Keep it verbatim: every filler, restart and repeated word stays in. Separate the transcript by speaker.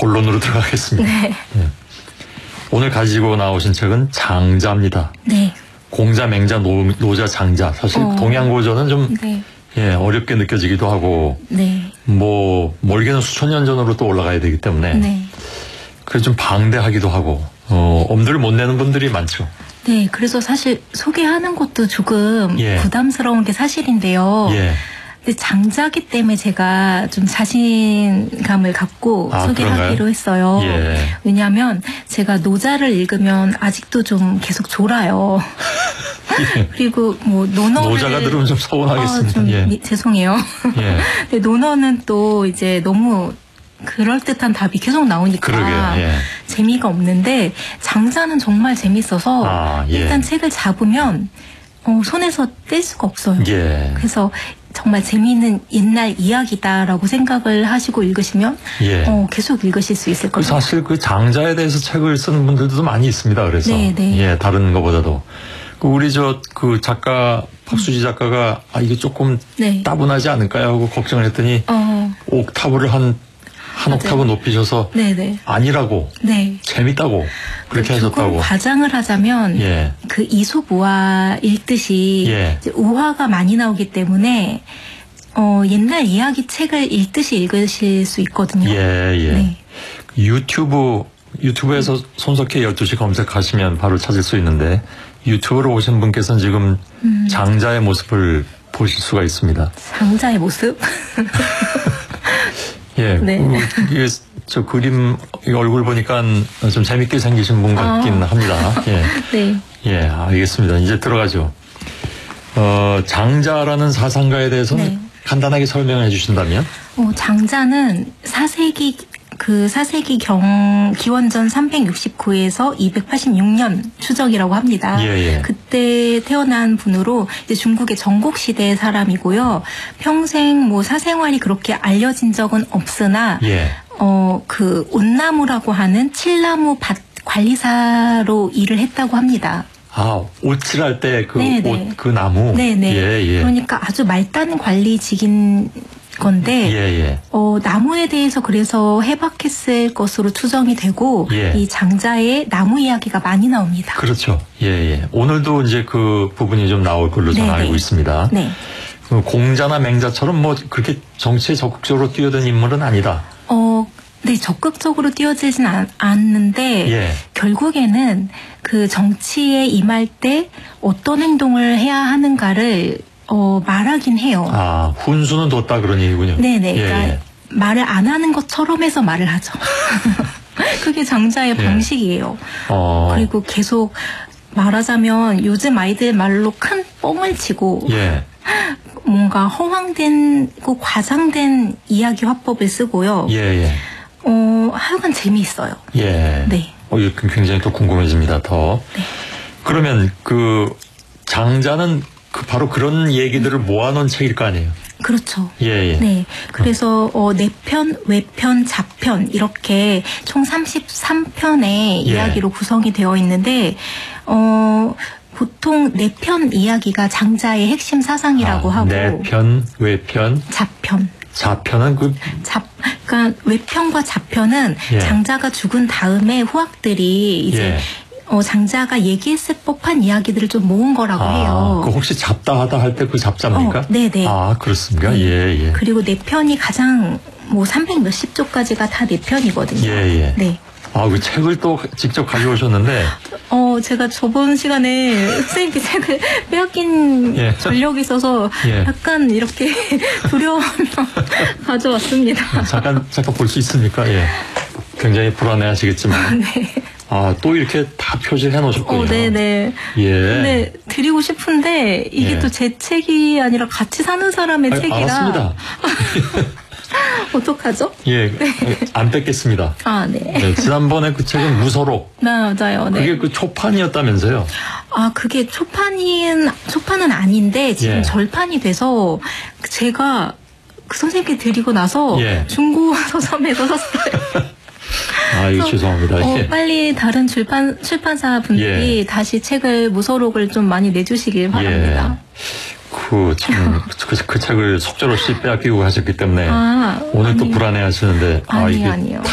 Speaker 1: 본론으로 들어가겠습니다.
Speaker 2: 네.
Speaker 1: 예. 오늘 가지고 나오신 책은 장자입니다.
Speaker 2: 네.
Speaker 1: 공자, 맹자, 노, 노자, 장자. 사실
Speaker 2: 어.
Speaker 1: 동양고전은 좀
Speaker 2: 네.
Speaker 1: 예, 어렵게 느껴지기도 하고
Speaker 2: 네.
Speaker 1: 뭐 멀게는 수천 년 전으로 또 올라가야 되기 때문에
Speaker 2: 네.
Speaker 1: 그래서 좀 방대하기도 하고 어, 엄두를 못 내는 분들이 많죠.
Speaker 2: 네. 그래서 사실 소개하는 것도 조금
Speaker 1: 예.
Speaker 2: 부담스러운 게 사실인데요.
Speaker 1: 예.
Speaker 2: 근데 장자기 때문에 제가 좀 자신감을 갖고
Speaker 1: 아,
Speaker 2: 소개하기로
Speaker 1: 그런가요?
Speaker 2: 했어요.
Speaker 1: 예.
Speaker 2: 왜냐하면 제가 노자를 읽으면 아직도 좀 계속 졸아요.
Speaker 1: 예.
Speaker 2: 그리고 뭐 논어를
Speaker 1: 노자가 들으면 좀 서운하겠습니다.
Speaker 2: 아, 좀
Speaker 1: 예.
Speaker 2: 미, 죄송해요.
Speaker 1: 예.
Speaker 2: 근데 논어는 또 이제 너무 그럴듯한 답이 계속 나오니까
Speaker 1: 그러게요. 예.
Speaker 2: 재미가 없는데 장자는 정말 재밌어서
Speaker 1: 아, 예.
Speaker 2: 일단 책을 잡으면 어, 손에서 뗄 수가 없어요.
Speaker 1: 예.
Speaker 2: 그래서 정말 재미있는 옛날 이야기다라고 생각을 하시고 읽으시면
Speaker 1: 예.
Speaker 2: 어, 계속 읽으실 수 있을
Speaker 1: 그
Speaker 2: 거예요.
Speaker 1: 사실 그 장자에 대해서 책을 쓰는 분들도 많이 있습니다. 그래서
Speaker 2: 네, 네.
Speaker 1: 예, 다른 것보다도 그 우리 저 그 작가 박수지 작가가 아 이게 조금
Speaker 2: 네.
Speaker 1: 따분하지 않을까요 하고 걱정을 했더니
Speaker 2: 어,
Speaker 1: 옥타브를 한 한
Speaker 2: 맞아요.
Speaker 1: 옥타브 높이셔서
Speaker 2: 네네.
Speaker 1: 아니라고
Speaker 2: 네.
Speaker 1: 재밌다고 그렇게
Speaker 2: 조금
Speaker 1: 하셨다고.
Speaker 2: 과장을 하자면
Speaker 1: 예.
Speaker 2: 그 이솝우화 읽듯이
Speaker 1: 예.
Speaker 2: 이제 우화가 많이 나오기 때문에 어, 옛날 이야기 책을 읽듯이 읽으실 수 있거든요.
Speaker 1: 예, 예.
Speaker 2: 네.
Speaker 1: 유튜브 유튜브에서 손석희 열두 시 검색하시면 바로 찾을 수 있는데 유튜브로 오신 분께서는 지금
Speaker 2: 음.
Speaker 1: 장자의 모습을 보실 수가 있습니다.
Speaker 2: 장자의 모습.
Speaker 1: 예,
Speaker 2: 네.
Speaker 1: 그, 이게 저 그림 이 얼굴 보니까 좀 재밌게 생기신 분 같긴
Speaker 2: 아.
Speaker 1: 합니다. 예,
Speaker 2: 네.
Speaker 1: 예, 알겠습니다. 이제 들어가죠. 어, 장자라는 사상가에 대해서는
Speaker 2: 네.
Speaker 1: 간단하게 설명해 주신다면?
Speaker 2: 어, 장자는 사 세기 그 사 세기 경 기원전 삼백육십구에서 이백팔십육 년 추적이라고 합니다.
Speaker 1: 예, 예.
Speaker 2: 그때 태어난 분으로 이제 중국의 전국 시대의 사람이고요. 평생 뭐 사생활이 그렇게 알려진 적은 없으나
Speaker 1: 예.
Speaker 2: 어, 그 온나무라고 하는 칠나무 밭 관리사로 일을 했다고 합니다.
Speaker 1: 아, 옷칠할 때 그
Speaker 2: 네, 네.
Speaker 1: 옷 그 나무.
Speaker 2: 네네.
Speaker 1: 예, 예.
Speaker 2: 그러니까 아주 말단 관리직인 건데
Speaker 1: 예, 예.
Speaker 2: 어, 나무에 대해서 그래서 해박했을 것으로 추정이 되고
Speaker 1: 예.
Speaker 2: 이 장자의 나무 이야기가 많이 나옵니다.
Speaker 1: 그렇죠. 예, 예. 오늘도 이제 그 부분이 좀 나올 걸로 저는
Speaker 2: 네네.
Speaker 1: 알고 있습니다.
Speaker 2: 네.
Speaker 1: 그 공자나 맹자처럼 뭐 그렇게 정치에 적극적으로 뛰어든 인물은 아니다.
Speaker 2: 어, 네, 적극적으로 뛰어들진 않, 않는데
Speaker 1: 예.
Speaker 2: 결국에는 그 정치에 임할 때 어떤 행동을 해야 하는가를 어, 말하긴 해요.
Speaker 1: 아, 훈수는 뒀다 그런 얘기군요.
Speaker 2: 네네.
Speaker 1: 예,
Speaker 2: 그러니까
Speaker 1: 예.
Speaker 2: 말을 안 하는 것처럼 해서 말을 하죠. 그게 장자의
Speaker 1: 예.
Speaker 2: 방식이에요.
Speaker 1: 어.
Speaker 2: 그리고 계속 말하자면 요즘 아이들 말로 큰 뻥을 치고
Speaker 1: 예.
Speaker 2: 뭔가 허황된, 과장된 이야기 화법을 쓰고요.
Speaker 1: 예, 예.
Speaker 2: 어, 하여간 재미있어요.
Speaker 1: 예.
Speaker 2: 네.
Speaker 1: 어, 이거 굉장히 또 궁금해집니다, 더.
Speaker 2: 네.
Speaker 1: 그러면 그 장자는 그 바로 그런 얘기들을 모아놓은 책일 거 아니에요?
Speaker 2: 그렇죠.
Speaker 1: 예, 예.
Speaker 2: 네. 그래서 어, 내편, 외편, 자편 이렇게 총 삼십삼 편의
Speaker 1: 예.
Speaker 2: 이야기로 구성이 되어 있는데 어, 보통 내편 이야기가 장자의 핵심 사상이라고
Speaker 1: 아,
Speaker 2: 하고
Speaker 1: 내편, 외편,
Speaker 2: 자편.
Speaker 1: 자편은 그
Speaker 2: 잡, 그러니까 외편과 자편은
Speaker 1: 예.
Speaker 2: 장자가 죽은 다음에 후학들이 이제
Speaker 1: 예.
Speaker 2: 어, 장자가 얘기했을 법한 이야기들을 좀 모은 거라고
Speaker 1: 아,
Speaker 2: 해요.
Speaker 1: 그 혹시 잡다 하다 할 때 그 잡자입니까?
Speaker 2: 어, 네네.
Speaker 1: 아, 그렇습니까?
Speaker 2: 네.
Speaker 1: 예, 예.
Speaker 2: 그리고 내 편이 가장 뭐 삼백 몇십 조까지가 다 내 편이거든요.
Speaker 1: 예, 예.
Speaker 2: 네.
Speaker 1: 아, 그 책을 또 직접 가져오셨는데.
Speaker 2: 어, 제가 저번 시간에 선생님께 책을 빼앗긴
Speaker 1: 예.
Speaker 2: 전력이 있어서
Speaker 1: 예.
Speaker 2: 약간 이렇게 두려워하며 가져왔습니다.
Speaker 1: 잠깐, 잠깐 볼 수 있습니까? 예. 굉장히 불안해 하시겠지만.
Speaker 2: 네.
Speaker 1: 아, 또 이렇게 다 표시를 해 놓으셨군요.
Speaker 2: 어, 네네.
Speaker 1: 예.
Speaker 2: 근데 드리고 싶은데 이게
Speaker 1: 예.
Speaker 2: 또 제 책이 아니라 같이 사는 사람의
Speaker 1: 아니,
Speaker 2: 책이라
Speaker 1: 알았습니다.
Speaker 2: 어떡하죠?
Speaker 1: 예, 안 뺏겠습니다.
Speaker 2: 아, 네.
Speaker 1: 네, 지난번에 그 책은 무서록.
Speaker 2: 네, 맞아요. 네.
Speaker 1: 그게 그 초판이었다면서요?
Speaker 2: 아, 그게 초판인, 초판은 아닌데 지금
Speaker 1: 예.
Speaker 2: 절판이 돼서 제가 그 선생님께 드리고 나서
Speaker 1: 예.
Speaker 2: 중고 서점에서 샀어요.
Speaker 1: 아, 이거 죄송합니다.
Speaker 2: 어,
Speaker 1: 예.
Speaker 2: 빨리 다른 출판, 출판사 분들이
Speaker 1: 예.
Speaker 2: 다시 책을 무서록을 좀 많이 내주시길 바랍니다.
Speaker 1: 그, 참, 그, 그 책을 속절없이 빼앗기고 하셨기 때문에
Speaker 2: 아,
Speaker 1: 오늘 또
Speaker 2: 아니,
Speaker 1: 불안해 하시는데, 아,
Speaker 2: 아니요,
Speaker 1: 이게
Speaker 2: 아니요.